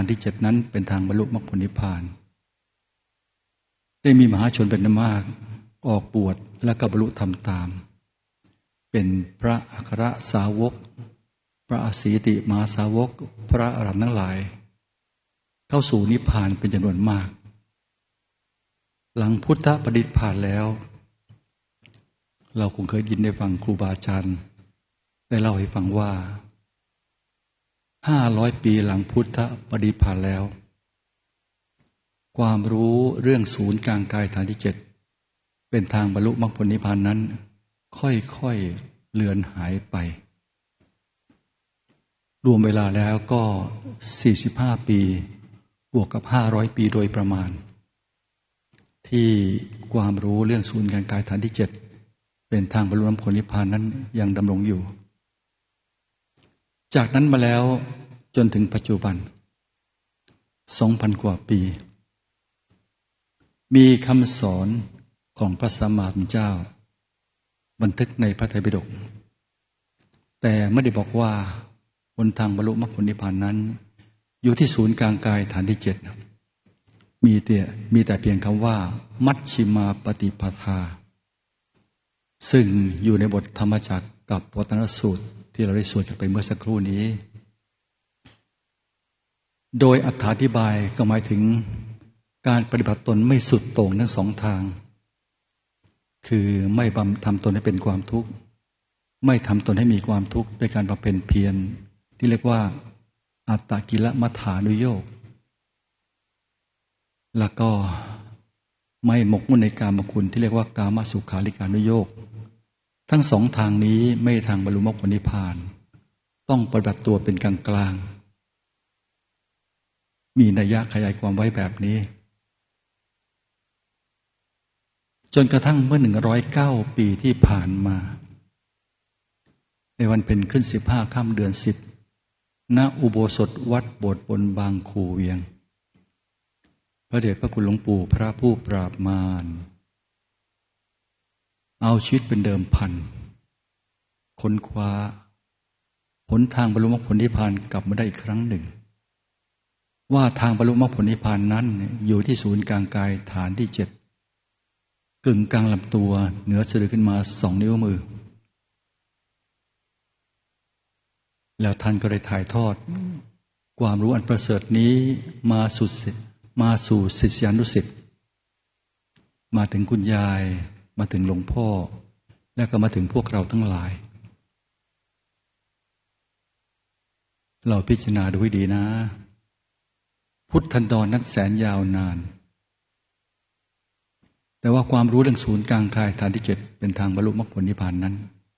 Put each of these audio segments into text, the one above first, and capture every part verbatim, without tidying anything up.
ที่เจ็ดนั้นเป็นทางบรรลุมรรคผลนิพพานได้มีมหาชนเป็นอันมากออกบวชและก็บรรลุธรรมตามเป็นพระอัครสาวกพระอสีติมหาสาวกพระอรหันต์ทั้งหลายเข้าสู่นิพพานเป็นจำนวนมากหลังพุทธปฏินิพพานแล้วเราคงเคยยินได้ฟังครูบาอาจารย์ได้เล่าให้ฟังว่าห้าร้อยปีหลังพุทธปฏินิพพานแล้วความรู้เรื่องศูนย์กลางกายฐานที่เจ็ดเป็นทางบรรลุมรรคผลนิพพานนั้นค่อยๆเลือนหายไปรวมเวลาแล้วก็สี่สิบห้าปีบวกกับห้าร้อยปีโดยประมาณที่ความรู้เรื่องศูนย์กลางกายฐานที่เจ็ดเป็นทางบรรลุมรรคผลนิพพานนั้นยังดำรงอยู่จากนั้นมาแล้วจนถึงปัจจุบัน สองพัน กว่าปีมีคำสอนของพระสัมมาสัมพุทธเจ้าบันทึกในพระไตรปิฎกแต่ไม่ได้บอกว่าบนทางบรรลุมรรคผลนิพพานนั้นอยู่ที่ศูนย์กลางกายฐานที่เจ็ดมีแต่มีแต่เพียงคำว่ามัชฌิมาปฏิปทาซึ่งอยู่ในบทธรรมจักรกับปวัตตนสูตรที่เราได้สวดกันไปเมื่อสักครู่นี้โดยอธิบายก็หมายถึงการปฏิบัติตนไม่สุดโต่งทั้งสองทางคือไม่ทำตนให้เป็นความทุกข์ไม่ทำตนให้มีความทุกข์ด้วยการบำเพ็ญเพียรที่เรียกว่าอัตตกิลมัฏฐานุโยคแล้วก็ไม่หมกมุ่นในกามคุณที่เรียกว่ากามสุขาริการุโยคทั้งสองทางนี้ไม่ทางบรรลุมรรคผลนิพพานต้องปฏิบัติตัวเป็นกลางกลางมีนัยยะขยายความไว้แบบนี้จนกระทั่งเมื่อหนึ่งร้อยเก้าปีที่ผ่านมาในวันเพ็ญขึ้นสิบห้าค่ำเดือนสิบณอุโบสถวัดโบสถ์บนบางคูเวียงพระเดชพระคุณหลวงปู่พระผู้ปราบมารเอาชีวิตเป็นเดิมพันค้นคว้าหนทางบรรลุมรรคผลนิพพานกลับมาได้อีกครั้งหนึ่งว่าทางบรรลุมรรคผลนิพพานนั้นอยู่ที่ศูนย์กลางกายฐานที่เจ็ดกึ่งกลางลำตัวเหนือสะดือขึ้นมาสองนิ้วมือแล้วท่านก็ได้ถ่ายทอดความรู้อันประเสริฐนี้มาสู่มาสู่ศิษยานุศิษย์มาถึงคุณยายมาถึงหลวงพ่อและก็มาถึงพวกเราทั้งหลายเราพิจารณาดูให้ดีนะพุทธันดรนั้นแสนยาวนานแต่ว่าความรู้เรื่องศูนย์กลางกายฐานที่เจ็ดเป็นทางบรรลุมรรคผลนิพพานนั้น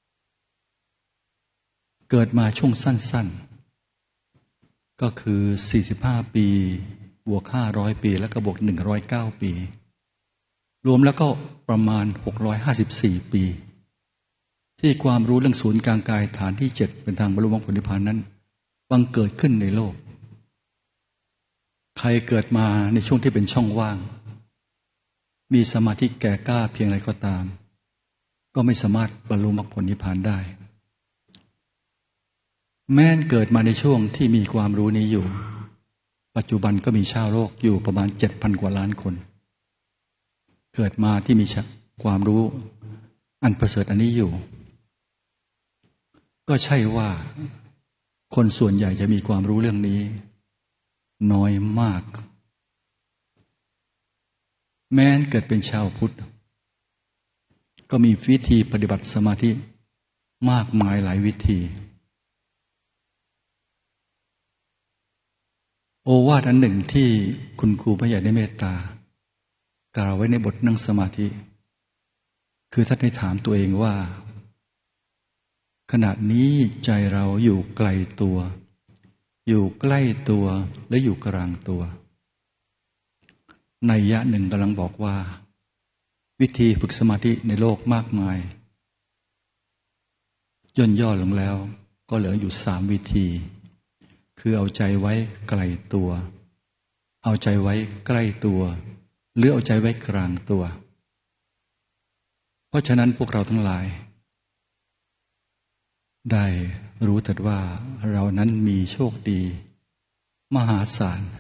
เกิดมาช่วงสั้นๆก็คือสี่สิบห้าปีบวกห้าร้อยปีแล้วก็บวกหนึ่งร้อยเก้าปีรวมแล้วก็ประมาณหกร้อยห้าสิบสี่ปีที่ความรู้เรื่องศูนย์กลางกายฐานที่เจ็ดเป็นทางบรรลุมรรคผลนิพพานนั้นบังเกิดขึ้นในโลกใครเกิดมาในช่วงที่เป็นช่องว่างมีสมาธิแก่กล้าเพียงไรก็ตามก็ไม่สามารถบรรลุมรรคผลนิพพานได้แม้นเกิดมาในช่วงที่มีความรู้นี้อยู่ปัจจุบันก็มีชาวโลกอยู่ประมาณ เจ็ดพัน กว่าล้านคนเกิดมาที่มีความรู้อันประเสริฐอันนี้อยู่ก็ใช่ว่าคนส่วนใหญ่จะมีความรู้เรื่องนี้น้อยมากแม้นเกิดเป็นชาวพุทธก็มีวิธีปฏิบัติสมาธิมากมายหลายวิธีโอวาทอันหนึ่งที่คุณครูพระใหญ่ได้เมตตากล่าวไว้ในบทนั่งสมาธิคือท่านได้ถามตัวเองว่าขณะนี้ใจเราอยู่ไกลตัวอยู่ใกล้ตัวและอยู่กลางตัวนัยยะหนึ่งกำลังบอกว่าวิธีฝึกสมาธิในโลกมากมายย่นย่อลงแล้วก็เหลืออยู่สามวิธีคือเอาใจไว้ไกลตัวเอาใจไว้ใกล้ตัวหรือเอาใจไว้กลางตัวเพราะฉะนั้นพวกเราทั้งหลายได้รู้เถิดว่าเรานั้นมีโชคดีมหาศาล